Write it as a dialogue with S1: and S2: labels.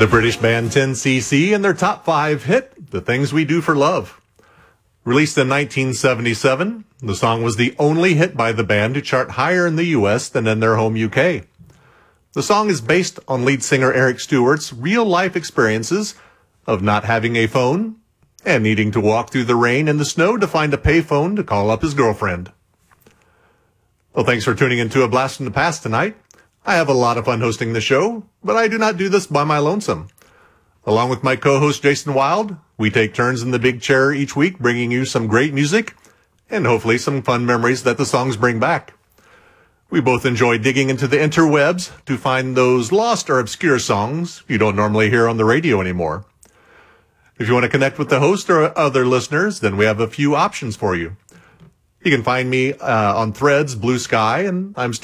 S1: The British band 10cc and their top 5 hit, The Things We Do for Love. Released in 1977, the song was the only hit by the band to chart higher in the US than in their home UK. The song is based on lead singer Eric Stewart's real-life experiences of not having a phone and needing to walk through the rain and the snow to find a payphone to call up his girlfriend. Well, thanks for tuning into A Blast from the Past tonight. I have a lot of fun hosting the show, but I do not do this by my lonesome. Along with my co-host Jason Wild, we take turns in the big chair each week bringing you some great music and hopefully some fun memories that the songs bring back. We both enjoy digging into the interwebs to find those lost or obscure songs you don't normally hear on the radio anymore. If you want to connect with the host or other listeners, then we have a few options for you. You can find me on Threads, Blue Sky, and I'm